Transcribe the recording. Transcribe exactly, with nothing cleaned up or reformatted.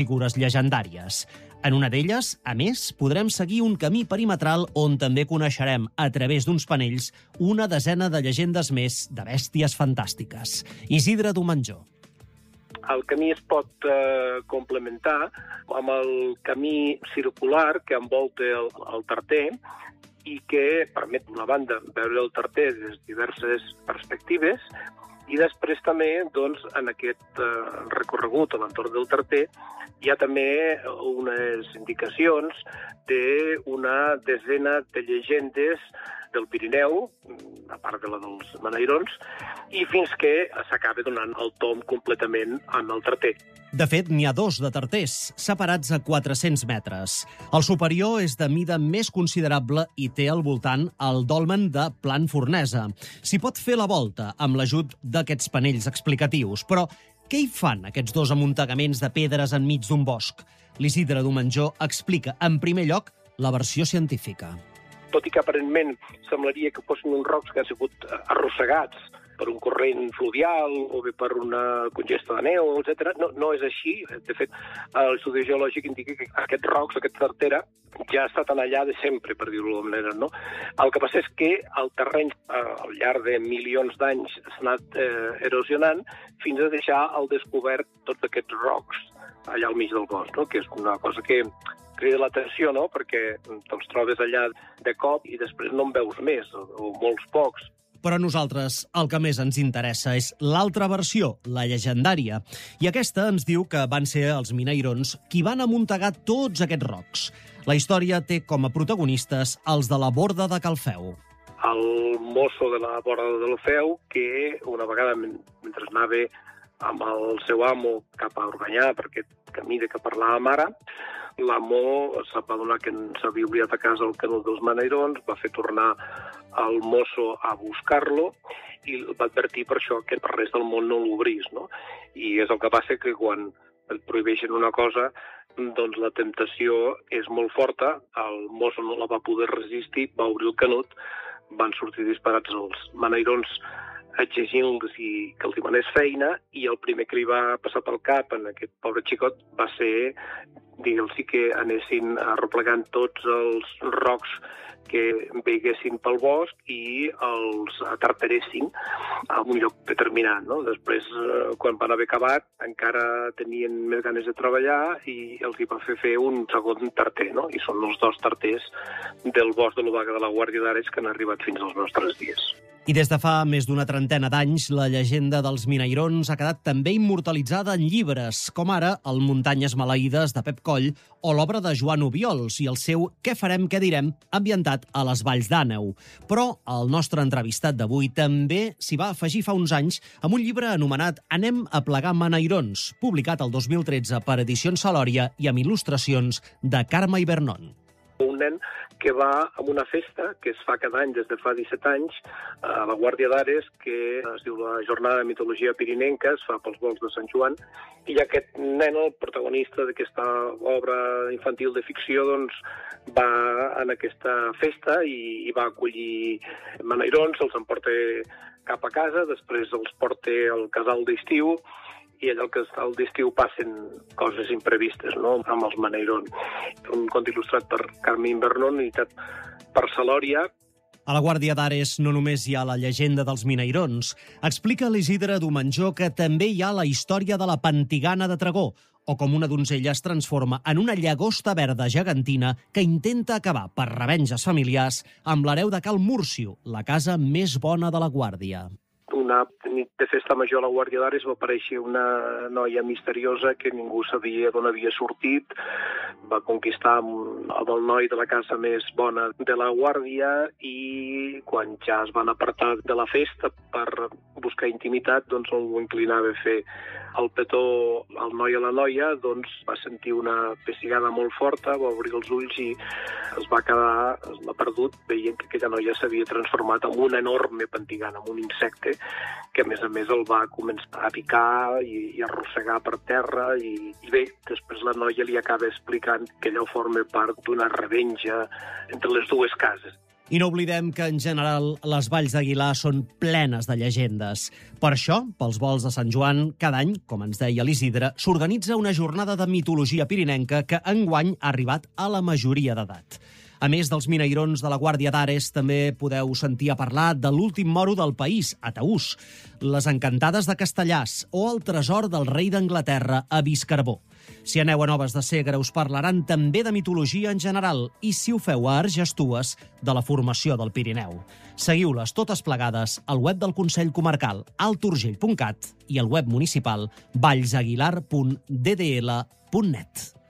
figures llegendàries. En una d'elles, a més, podrem seguir un camí perimetral on també coneixerem, a través d'uns panells, una desena de llegendes més de bèsties fantàstiques. Isidre Domenjó. El camí es pot eh, complementar amb el camí circular que envolta el, el Tarter i que permet, d'una banda, veure el Tarter des de diverses perspectives i després també, doncs, en aquest eh, recorregut a l'entorn del Tarter hi ha també unes indicacions d'una desena de llegendes del Pirineu, a part de la dels Menairons, i fins que s'acaba donant el tom completament amb el Tarter. De fet, n'hi ha dos de tarters, separats a quatre-cents metres. El superior és de mida més considerable i té al voltant el dolmen de Plan Fornesa. S'hi pot fer la volta amb l'ajut d'aquests panells explicatius, però què hi fan aquests dos amuntegaments de pedres enmig d'un bosc? L'Isidre Domenjó explica, en primer lloc, la versió científica. Tot i que aparentment semblaria que fossin uns rocs que han sigut arrossegats per un corrent fluvial o bé per una congesta de neu, etcètera. No, no és així. De fet, l'estudi geològic indica que aquests rocs, aquesta tartera, ja ha estat allà de sempre, per dir-ho d'alguna manera, no? El que passa és que el terreny, al llarg de milions d'anys, s'ha anat eh, erosionant fins a deixar al descobert tots aquests rocs allà al mig del bosc, no? Que és una cosa que crida l'atenció, no? Perquè te'ls trobes allà de cop i després no en veus més, o, o molts pocs. Però a nosaltres el que més ens interessa és l'altra versió, la llegendària. I aquesta ens diu que van ser els Menairons qui van amuntegar tots aquests rocs. La història té com a protagonistes els de la Borda de Calfeu. El mosso de la Borda de Calfeu, que una vegada, mentre anava amb el seu amo cap a Organyà, per aquest camí de què parlàvem ara, l'amo se'n va adonar que s'havia oblidat a casa el canut dels Menairons, va fer tornar el mosso a buscar-lo i va advertir per això que per res del món no l'obrís, no? I és el que passa que quan et prohibeixen una cosa, doncs la temptació és molt forta, el mosso no la va poder resistir, va obrir el canut, van sortir disparats els Menairons exigint-los que els demanés feina i el primer que li va passar pel cap en aquest pobre xicot va ser dir-los que anessin arreplegant tots els rocs que veiguessin pel bosc i els atartaressin a un lloc determinat, no? Després, quan van haver acabat, encara tenien més ganes de treballar i els hi va fer fer un segon tarter, no? I són els dos tarters del bosc de l'Obaga de la Guàrdia d'Ares que han arribat fins als nostres dies. I des de fa més d'una trentena d'anys, la llegenda dels Menairons ha quedat també immortalitzada en llibres, com ara el Muntanyes maleïdes de Pep Coll o l'obra de Joan Obiols i el seu Què farem, què direm, ambientat a les Valls d'Àneu. Però el nostre entrevistat d'avui també s'hi va afegir fa uns anys amb un llibre anomenat Anem a plegar Menairons, publicat el dos mil tretze per Edicions Salòria i amb il·lustracions de Carme Ibernon. Un nen que va a una festa que es fa cada any des de fa disset anys a la Guàrdia d'Ares, que es diu la Jornada de Mitologia Pirinenca, es fa pels volts de Sant Joan, i aquest nen, el protagonista d'aquesta obra infantil de ficció, doncs va en aquesta festa i, i va acollir Menairons, els emporta cap a casa, després els porta al casal d'estiu, i allà al casal d'estiu passen coses imprevistes, no?, amb els Menairons. Un conte il·lustrat per Carme Ibernon, editat per Salòria. A la Guàrdia d'Ares no només hi ha la llegenda dels Menairons. Explica l'Isidre Domenjó que també hi ha la història de la Pantigana de Tregó, o com una donzella es transforma en una llagosta verda gegantina que intenta acabar, per revenges familiars, amb l'hereu de Cal Múrcio, la casa més bona de la Guàrdia. Una nit de festa major a la Guàrdia d'Ares va aparèixer una noia misteriosa que ningú sabia d'on havia sortit. Va conquistar el noi de la casa més bona de la Guàrdia i quan ja es van apartar de la festa per buscar intimitat, doncs el inclinava a fer el petó al noi a la noia, doncs va sentir una pessigada molt forta, va obrir els ulls i es va quedar, es va perdut, veient que aquella noia s'havia transformat en una enorme pantigana, en un insecte, que a més a més el va començar a picar i, i arrossegar per terra i, i bé, després la noia li acaba explicant que allò forma part d'una revenja entre les dues cases. I no oblidem que, en general, les valls d'Aguilar són plenes de llegendes. Per això, pels volts de Sant Joan, cada any, com ens deia l'Isidre, s'organitza una jornada de mitologia pirinenca que enguany ha arribat a la majoria d'edat. A més dels minairons de la Guàrdia d'Ares, també podeu sentir a parlar de l'últim moro del país, a Taús, les encantades de Castellàs o el tresor del rei d'Anglaterra a Viscarbó. Si aneu a Noves de Segre us parlaran també de mitologia en general i, si ho feu a Argestues, de la formació del Pirineu. Seguiu-les totes plegades al web del Consell Comarcal alturgell punt cat i al web municipal vallsaguilar punt d d l punt net.